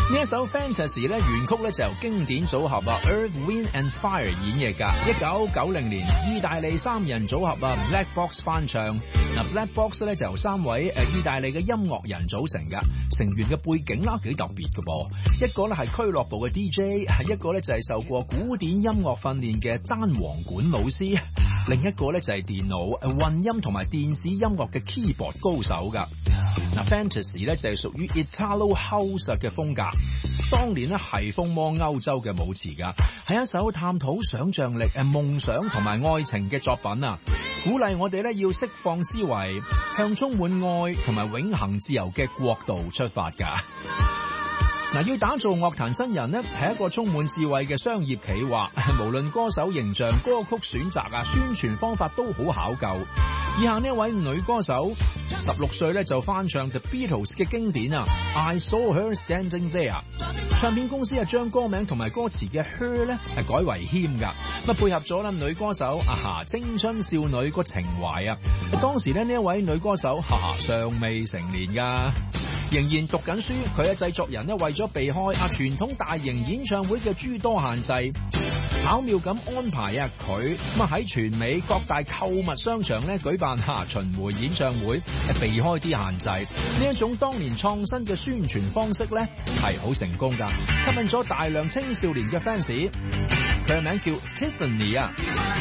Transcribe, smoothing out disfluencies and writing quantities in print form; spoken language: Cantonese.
呢一首 Fantasy 咧原曲咧就由經典組合啊 Earth, Wind and Fire 演繹噶。1990年意大利三人組合啊 Black Box 翻唱。Black Box 咧就由3位意大利嘅音樂人組成噶，成員嘅背景啦幾特別嘅噃。一個咧係俱樂部嘅 DJ， 一個咧就係受過古典音樂訓練嘅單簧管老師，另一個咧就係電腦混音同埋電子音樂嘅 keyboard 高手噶。Fantasy 咧就係屬於 Italo House 嘅風格，當年咧係風靡歐洲嘅舞詞噶，係一首探討想像力、夢想同埋愛情嘅作品啊，鼓勵我哋咧要釋放思維，向充滿愛同埋永恆自由嘅國度出發噶。要打造樂壇新人呢，係一個充滿智慧嘅商業企劃，無論歌手形象、歌曲選擇啊、宣傳方法都好考究。以下呢位女歌手16歲咧就翻唱 The Beatles 嘅經典啊 I Saw Her Standing There， 唱片公司將歌名同埋歌詞嘅 Her 咧係改為 Him 噶，配合咗女歌手青春少女個情懷啊。當時呢一位女歌手尚未成年噶，仍然讀緊書，佢嘅製作人為咗避開傳統大型演唱會嘅諸多限制，巧妙咁安排佢喺全美各大購物商場咧舉辦巡迴演唱會，避開啲限制。呢一種當年創新嘅宣傳方式咧係好成功噶，吸引咗大量青少年嘅 fans。佢嘅名叫 Tiffany 啊。